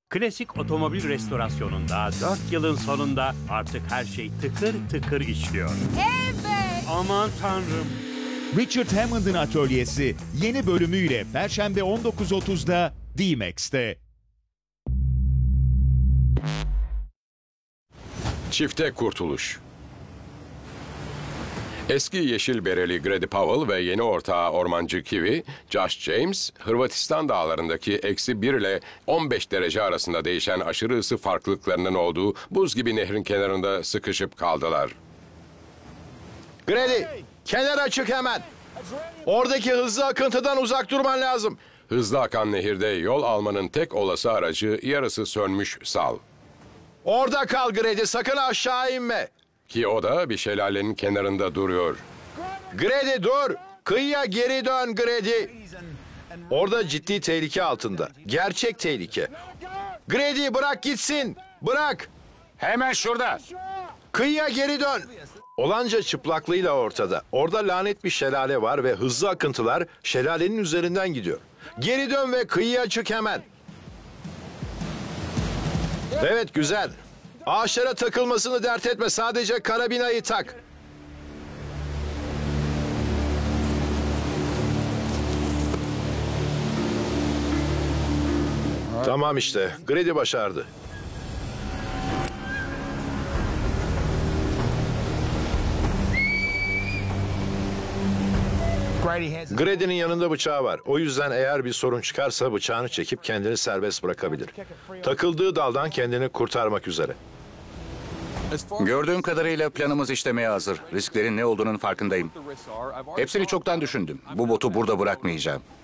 Klasik otomobil restorasyonunda 4 yılın sonunda artık her şey tıkır tıkır işliyor. Evet. Aman tanrım. Richard Hammond'ın Atölyesi yeni bölümüyle Perşembe 19.30'da D-Max'te. Çifte kurtuluş. Eski yeşil bereli Grady Powell ve yeni ortağı ormancı Kiwi, Josh James, Hırvatistan dağlarındaki -1 ile 15 derece arasında değişen aşırı ısı farklılıklarının olduğu buz gibi nehrin kenarında sıkışıp kaldılar. Grady, kenara çık hemen. Oradaki hızlı akıntıdan uzak durman lazım. Hızlı akan nehirde yol almanın tek olası aracı yarısı sönmüş sal. Orada kal Grady, sakın aşağı inme. Ki o da bir şelalenin kenarında duruyor. Grady dur. Kıyıya geri dön Grady. Orada ciddi tehlike altında. Gerçek tehlike. Grady bırak gitsin. Bırak. Hemen şurada. Kıyıya geri dön. Olanca çıplaklığıyla ortada. Orada lanet bir şelale var ve hızlı akıntılar şelalenin üzerinden gidiyor. Geri dön ve kıyıya çık hemen. Evet, güzel. Ağaçlara takılmasını dert etme. Sadece karabinayı tak. Tamam işte. Grady başardı. Grady'nin yanında bıçağı var. O yüzden eğer bir sorun çıkarsa bıçağını çekip kendini serbest bırakabilir. Takıldığı daldan kendini kurtarmak üzere. Gördüğüm kadarıyla planımız işlemeye hazır. Risklerin ne olduğunun farkındayım. Hepsini çoktan düşündüm. Bu botu burada bırakmayacağım.